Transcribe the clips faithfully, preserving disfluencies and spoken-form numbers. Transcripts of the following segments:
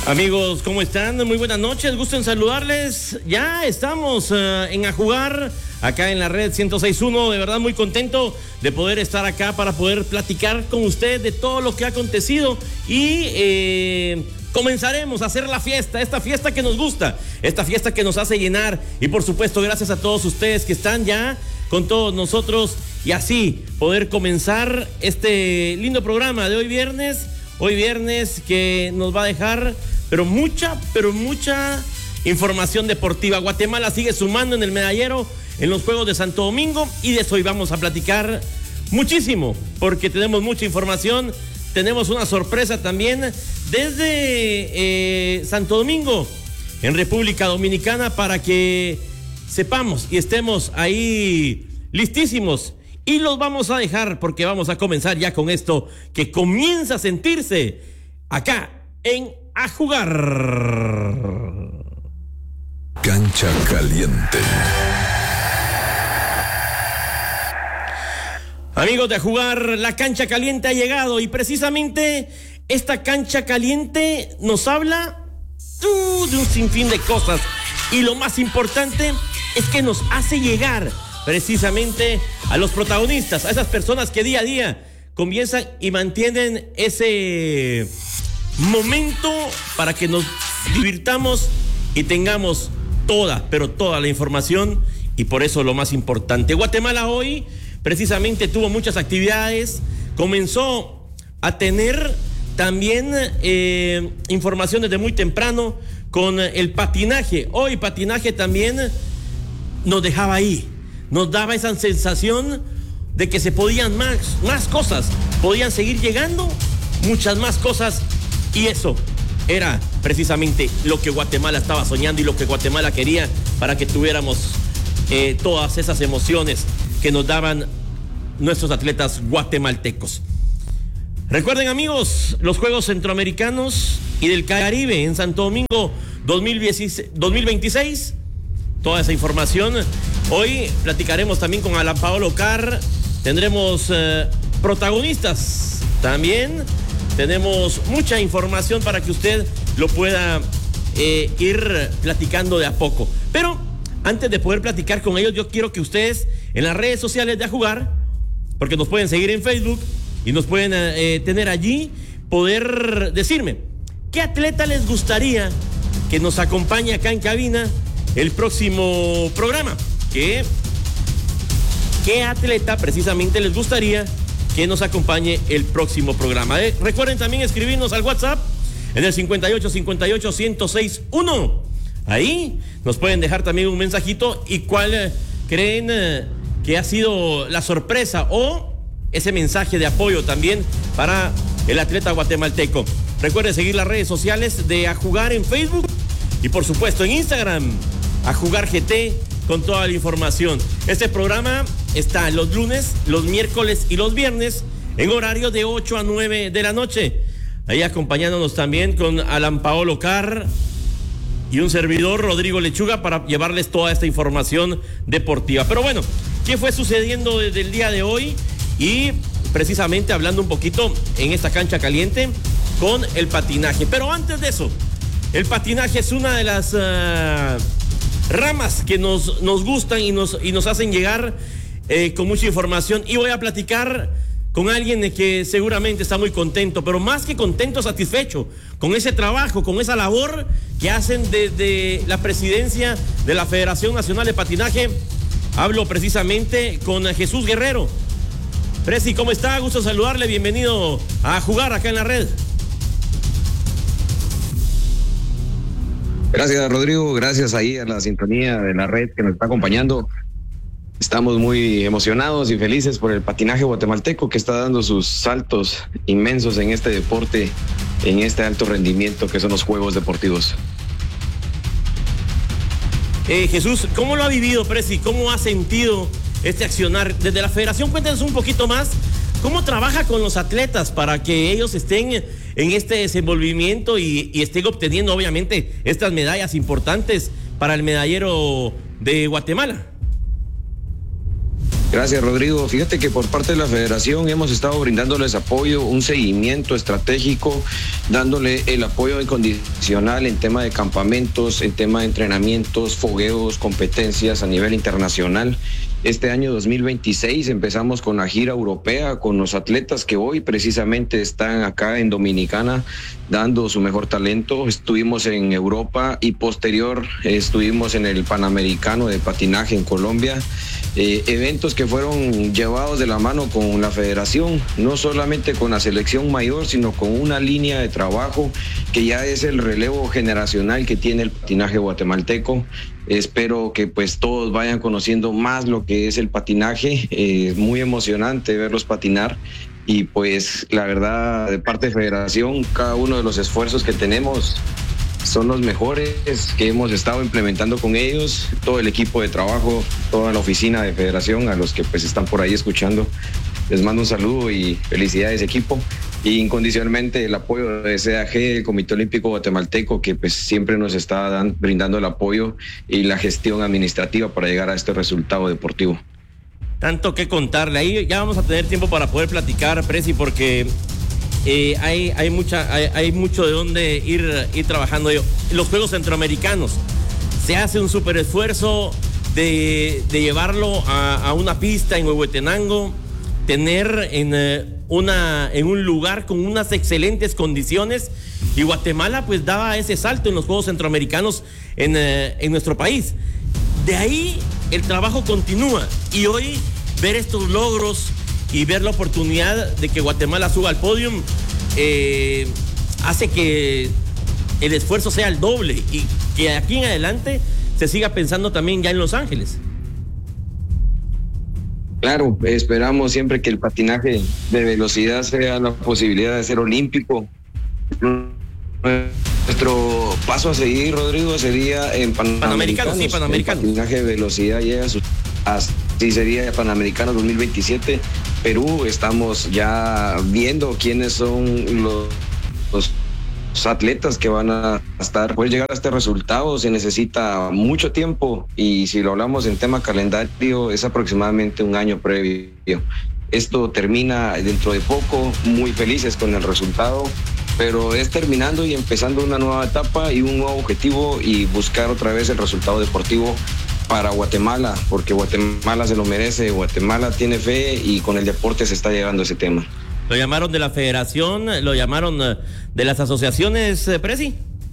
Amigos, ¿cómo están? Muy buenas noches, gusto en saludarles. Ya estamos uh, en A Jugar, acá en la red ciento seis punto uno. De verdad muy contento de poder estar acá para poder platicar con usted de todo lo que ha acontecido. Y eh, comenzaremos a hacer la fiesta, esta fiesta que nos gusta, esta fiesta que nos hace llenar. Y por supuesto, gracias a todos ustedes que están ya con todos nosotros. Y así poder comenzar este lindo programa de hoy viernes. Hoy viernes que nos va a dejar, pero mucha, pero mucha información deportiva. Guatemala sigue sumando en el medallero en los Juegos de Santo Domingo y de eso hoy vamos a platicar muchísimo, porque tenemos mucha información. Tenemos una sorpresa también desde eh, Santo Domingo, en República Dominicana, para que sepamos y estemos ahí listísimos. Y los vamos a dejar porque vamos a comenzar ya con esto que comienza a sentirse acá en A Jugar. Cancha Caliente. Amigos de A Jugar, la cancha caliente ha llegado y precisamente esta cancha caliente nos habla uh, de un sinfín de cosas. Y lo más importante es que nos hace llegar precisamente a los protagonistas, a esas personas que día a día comienzan y mantienen ese momento para que nos divirtamos y tengamos toda, pero toda la información. Y por eso lo más importante, Guatemala hoy precisamente tuvo muchas actividades, comenzó a tener también eh, información desde muy temprano con el patinaje. Hoy patinaje también nos dejaba ahí, nos daba esa sensación de que se podían más, más cosas, podían seguir llegando muchas más cosas, y eso era precisamente lo que Guatemala estaba soñando y lo que Guatemala quería para que tuviéramos eh, todas esas emociones que nos daban nuestros atletas guatemaltecos. Recuerden, amigos, los Juegos Centroamericanos y del Caribe en Santo Domingo dos mil veintiséis. Toda esa información. Hoy platicaremos también con Alan Paolo Carr. Tendremos eh, protagonistas también. Tenemos mucha información para que usted lo pueda eh, ir platicando de a poco. Pero antes de poder platicar con ellos, yo quiero que ustedes en las redes sociales de A Jugar, porque nos pueden seguir en Facebook y nos pueden eh, tener allí, poder decirme qué atleta les gustaría que nos acompañe acá en cabina el próximo programa. ¿Qué, qué atleta precisamente les gustaría que nos acompañe el próximo programa? Eh, recuerden también escribirnos al WhatsApp en el cincuenta y ocho cincuenta y ocho ciento seis uno. Ahí nos pueden dejar también un mensajito y cuál eh, creen eh, que ha sido la sorpresa o ese mensaje de apoyo también para el atleta guatemalteco. Recuerden seguir las redes sociales de A Jugar en Facebook y por supuesto en Instagram, A Jugar G T, con toda la información. Este programa está los lunes, los miércoles y los viernes en horario de ocho a nueve de la noche. Ahí acompañándonos también con Alan Paolo Carr y un servidor, Rodrigo Lechuga, para llevarles toda esta información deportiva. Pero bueno, ¿qué fue sucediendo desde el día de hoy? Y precisamente hablando un poquito en esta cancha caliente con el patinaje. Pero antes de eso, el patinaje es una de las uh, ramas que nos, nos gustan y nos, y nos hacen llegar eh, con mucha información. Y voy a platicar con alguien que seguramente está muy contento, pero más que contento, satisfecho con ese trabajo, con esa labor que hacen desde la presidencia de la Federación Nacional de Patinaje. Hablo precisamente con Jesús Guerrero. Presi, ¿cómo está? Gusto saludarle, bienvenido a Jugar acá en la red. Gracias, Rodrigo, gracias ahí a la sintonía de la red que nos está acompañando. Estamos muy emocionados y felices por el patinaje guatemalteco que está dando sus saltos inmensos en este deporte, en este alto rendimiento que son los Juegos Deportivos. Eh, Jesús, ¿cómo lo ha vivido, Presi? ¿Cómo ha sentido este accionar desde la federación? Cuéntanos un poquito más. ¿Cómo trabaja con los atletas para que ellos estén en este desenvolvimiento y, y estén obteniendo, obviamente, estas medallas importantes para el medallero de Guatemala? Gracias, Rodrigo. Fíjate que por parte de la federación hemos estado brindándoles apoyo, un seguimiento estratégico, dándole el apoyo incondicional en tema de campamentos, en tema de entrenamientos, fogueos, competencias a nivel internacional. Este año dos mil veintiséis empezamos con la gira europea, con los atletas que hoy precisamente están acá en Dominicana dando su mejor talento. Estuvimos en Europa y posterior estuvimos en el Panamericano de Patinaje en Colombia. Eh, eventos que fueron llevados de la mano con la federación, no solamente con la selección mayor, sino con una línea de trabajo que ya es el relevo generacional que tiene el patinaje guatemalteco. Espero que pues todos vayan conociendo más lo que es el patinaje. Es eh, muy emocionante verlos patinar y pues la verdad de parte de federación, cada uno de los esfuerzos que tenemos son los mejores que hemos estado implementando con ellos, todo el equipo de trabajo, toda la oficina de federación, a los que pues están por ahí escuchando. Les mando un saludo y felicidades, equipo. Y incondicionalmente el apoyo de C A G, el Comité Olímpico Guatemalteco, que pues siempre nos está dan, brindando el apoyo y la gestión administrativa para llegar a este resultado deportivo. Tanto que contarle, ahí ya vamos a tener tiempo para poder platicar, Presi, porque eh, hay, hay, mucha, hay, hay mucho de dónde ir, ir trabajando. Los Juegos Centroamericanos, se hace un súper esfuerzo de, de llevarlo a, a una pista en Huehuetenango, tener en, eh, una, en un lugar con unas excelentes condiciones, y Guatemala pues daba ese salto en los Juegos Centroamericanos en, eh, en nuestro país. De ahí el trabajo continúa, y hoy ver estos logros y ver la oportunidad de que Guatemala suba al podio eh, hace que el esfuerzo sea el doble y que aquí en adelante se siga pensando también ya en Los Ángeles. Claro, esperamos siempre que el patinaje de velocidad sea la posibilidad de ser olímpico. Nuestro paso a seguir, Rodrigo, sería en Panamericanos. Panamericano, sí, Panamericano. El patinaje de velocidad llega a su... Así sería Panamericano dos mil veintisiete. Perú, estamos ya viendo quiénes son los, los atletas que van a estar. Poder llegar a este resultado se necesita mucho tiempo, y si lo hablamos en tema calendario es aproximadamente un año previo. Esto termina dentro de poco, muy felices con el resultado, pero es terminando y empezando una nueva etapa y un nuevo objetivo, y buscar otra vez el resultado deportivo para Guatemala, porque Guatemala se lo merece, Guatemala tiene fe y con el deporte se está llegando a ese tema. ¿Lo llamaron de la federación? ¿Lo llamaron de las asociaciones, Presi?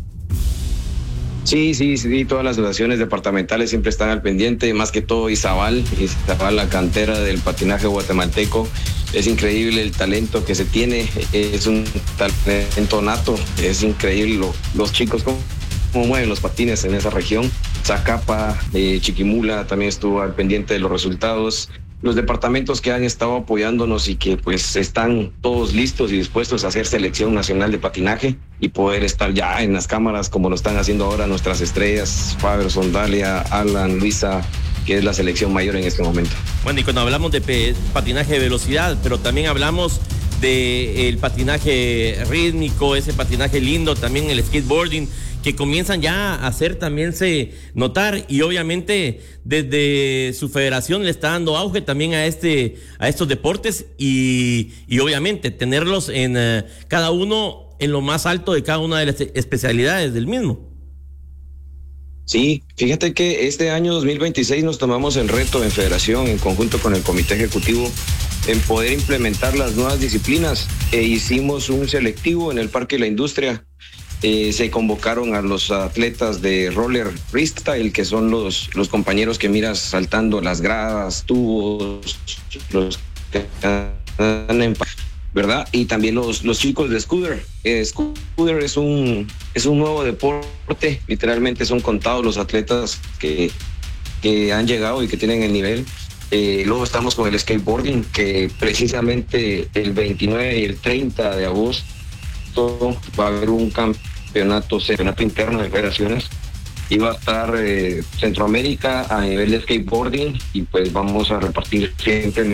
Sí, sí, sí, todas las asociaciones departamentales siempre están al pendiente, más que todo Izabal, Izabal, la cantera del patinaje guatemalteco. Es increíble el talento que se tiene, es un talento nato, es increíble lo, los chicos cómo, cómo mueven los patines en esa región. Zacapa, eh, Chiquimula también estuvo al pendiente de los resultados. Los departamentos que han estado apoyándonos y que pues están todos listos y dispuestos a hacer selección nacional de patinaje y poder estar ya en las cámaras como lo están haciendo ahora nuestras estrellas, Faberson, Dalia, Alan, Luisa, que es la selección mayor en este momento. Bueno, y cuando hablamos de pe- patinaje de velocidad, pero también hablamos de el patinaje rítmico, ese patinaje lindo, también el skateboarding, que comienzan ya a hacer también se notar, y obviamente desde su federación le está dando auge también a este a estos deportes, y, y obviamente tenerlos en uh, cada uno en lo más alto de cada una de las especialidades del mismo. Sí, fíjate que este año dos mil veintiséis nos tomamos el reto en federación, en conjunto con el comité ejecutivo, en poder implementar las nuevas disciplinas, e hicimos un selectivo en el Parque de la Industria. Eh, se convocaron a los atletas de roller freestyle, que son los, los compañeros que miras saltando las gradas, tubos, los que están en, ¿verdad? Y también los, los chicos de scooter. Eh, scooter es un, es un nuevo deporte, literalmente son contados los atletas que, que han llegado y que tienen el nivel. Eh, luego estamos con el skateboarding, que precisamente el veintinueve y el treinta de agosto va a haber un campeonato, campeonato interno de federaciones, y va a estar eh, Centroamérica a nivel de skateboarding, y pues vamos a repartir siempre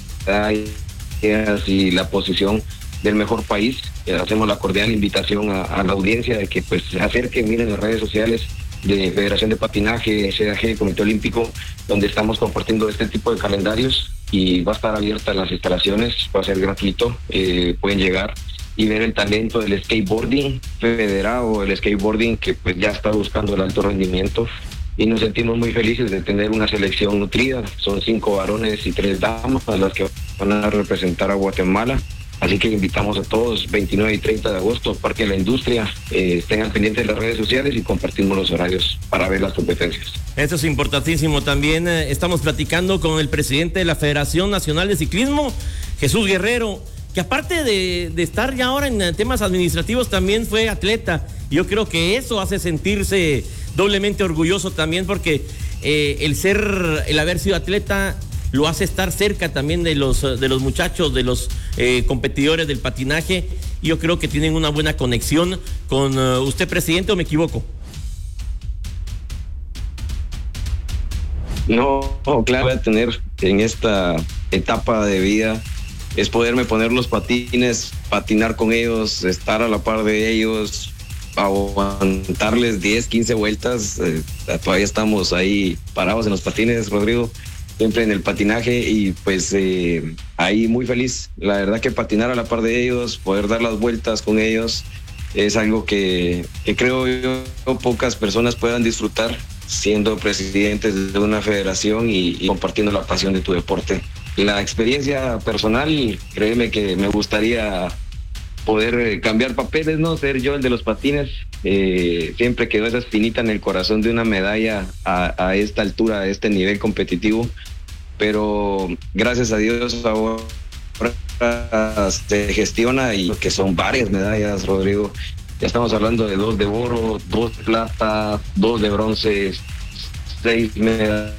medallas y la posición del mejor país. Eh, hacemos la cordial invitación a, a la audiencia de que pues se acerquen, miren las redes sociales de Federación de Patinaje, C A G, Comité Olímpico, donde estamos compartiendo este tipo de calendarios y va a estar abierta las instalaciones, va a ser gratuito, eh, pueden llegar y ver el talento del skateboarding federado, el skateboarding que pues ya está buscando el alto rendimiento, y nos sentimos muy felices de tener una selección nutrida. Son cinco varones y tres damas las que van a representar a Guatemala. Así que invitamos a todos, veintinueve y treinta de agosto, Parque de la Industria, eh, estén al pendiente de las redes sociales y compartimos los horarios para ver las competencias. Eso es importantísimo. También eh, estamos platicando con el presidente de la Federación Nacional de Ciclismo, Jesús Guerrero, que aparte de, de estar ya ahora en temas administrativos, también fue atleta. Yo creo que eso hace sentirse doblemente orgulloso también, porque eh, el ser, el haber sido atleta lo hace estar cerca también de los, de los muchachos, de los eh, competidores del patinaje. Yo creo que tienen una buena conexión con uh, usted, presidente, ¿o me equivoco? No, no, claro, voy a tener en esta etapa de vida es poderme poner los patines, patinar con ellos, estar a la par de ellos, aguantarles diez, quince vueltas. Eh, todavía estamos ahí parados en los patines, Rodrigo, siempre en el patinaje, y pues eh, ahí muy feliz. La verdad que patinar a la par de ellos, poder dar las vueltas con ellos, es algo que, que creo yo pocas personas puedan disfrutar siendo presidentes de una federación y, y compartiendo la pasión de tu deporte. La experiencia personal, créeme que me gustaría poder cambiar papeles, ¿no? Ser yo el de los patines. Eh, siempre quedó esa espinita en el corazón de una medalla a, a esta altura, a este nivel competitivo. Pero gracias a Dios ahora se gestiona, y que son varias medallas, Rodrigo. Ya estamos hablando de dos de oro, dos de plata, dos de bronce, seis medallas.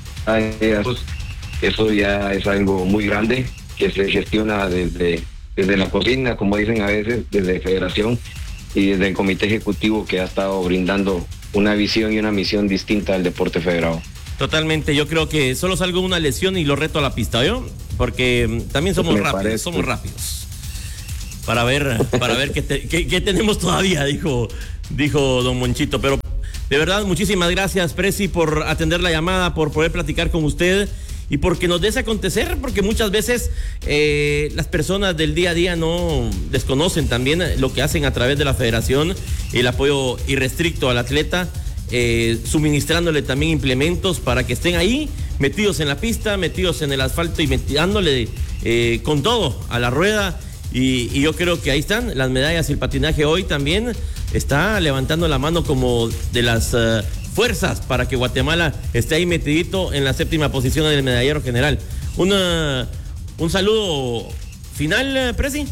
Eso ya es algo muy grande que se gestiona desde, desde la cocina, como dicen a veces, desde Federación y desde el Comité Ejecutivo, que ha estado brindando una visión y una misión distinta al deporte federado. Totalmente, yo creo que solo salgo una lesión y lo reto a la pista, ¿yo? Porque también somos rápidos, parece. somos rápidos. Para ver, para ver qué, te, qué, qué tenemos todavía, dijo, dijo don Monchito. Pero de verdad, muchísimas gracias, Presi, por atender la llamada, por poder platicar con usted y porque nos des a acontecer, porque muchas veces eh, las personas del día a día no desconocen también lo que hacen a través de la federación, el apoyo irrestricto al atleta, eh, suministrándole también implementos para que estén ahí, metidos en la pista, metidos en el asfalto y dándole eh, con todo a la rueda. Y, y yo creo que ahí están las medallas. Y el patinaje hoy también está levantando la mano como de las uh, fuerzas para que Guatemala esté ahí metidito en la séptima posición del medallero general. Una, un saludo final, Presi.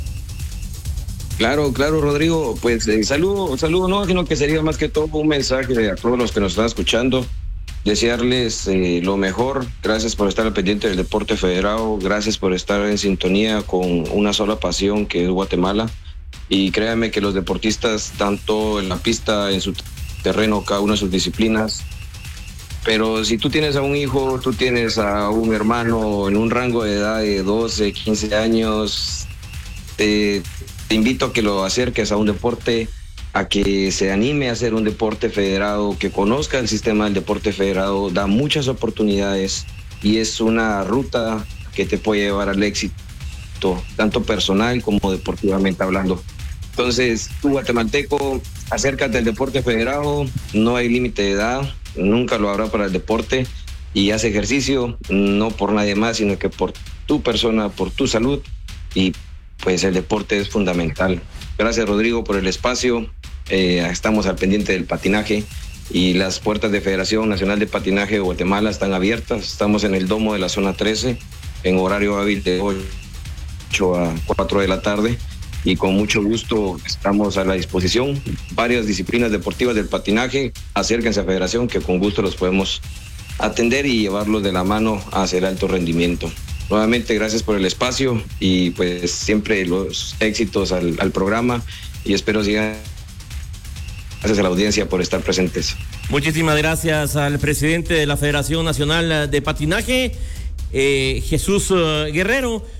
Claro, claro, Rodrigo. Pues eh, saludo, saludo no, sino que sería más que todo un mensaje a todos los que nos están escuchando. Desearles eh, lo mejor. Gracias por estar al pendiente del deporte federado. Gracias por estar en sintonía con una sola pasión, que es Guatemala. Y créanme que los deportistas, tanto en la pista, en su terreno, cada una de sus disciplinas. Pero si tú tienes a un hijo, tú tienes a un hermano en un rango de edad de doce, quince años, te, te invito a que lo acerques a un deporte, a que se anime a hacer un deporte federado, que conozca el sistema del deporte federado. Da muchas oportunidades y es una ruta que te puede llevar al éxito, tanto personal como deportivamente hablando. Entonces, tú, guatemalteco, acércate al deporte federado. No hay límite de edad, nunca lo habrá para el deporte, y haz ejercicio, no por nadie más, sino que por tu persona, por tu salud, y pues el deporte es fundamental. Gracias, Rodrigo, por el espacio. Eh, estamos al pendiente del patinaje y las puertas de Federación Nacional de Patinaje de Guatemala están abiertas. Estamos en el domo de la zona trece, en horario hábil de ocho a cuatro de la tarde, y con mucho gusto estamos a la disposición. Varias disciplinas deportivas del patinaje, acérquense a Federación, que con gusto los podemos atender y llevarlos de la mano hacia el alto rendimiento. Nuevamente, gracias por el espacio y pues siempre los éxitos al, al programa, y espero sigan. Gracias a la audiencia por estar presentes. Muchísimas gracias al presidente de la Federación Nacional de Patinaje, eh, Jesús uh, Guerrero,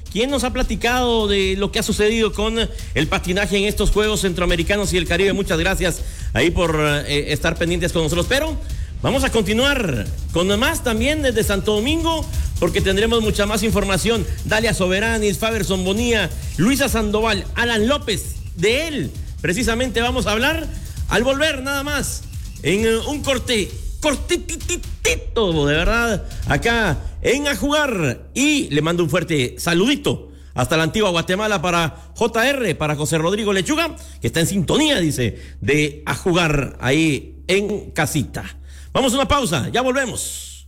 quien nos ha platicado de lo que ha sucedido con el patinaje en estos Juegos Centroamericanos y el Caribe. Muchas gracias ahí por eh, estar pendientes con nosotros. Pero vamos a continuar con más también desde Santo Domingo, porque tendremos mucha más información. Dalia Soberanis, Faberson Bonilla, Luisa Sandoval, Alan López. De él precisamente vamos a hablar al volver, nada más, en un corte cortititito, de verdad, acá en A Jugar. Y le mando un fuerte saludito hasta la antigua Guatemala para J R, para José Rodrigo Lechuga, que está en sintonía, dice, de A Jugar ahí en casita. Vamos a una pausa, ya volvemos.